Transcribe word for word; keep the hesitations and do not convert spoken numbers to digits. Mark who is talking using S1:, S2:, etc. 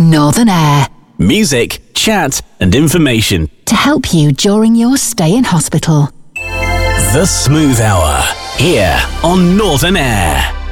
S1: Northern Air.
S2: Music, chat and information
S1: to help you during your stay in hospital.
S2: The Smooth Hour, here on Northern Air.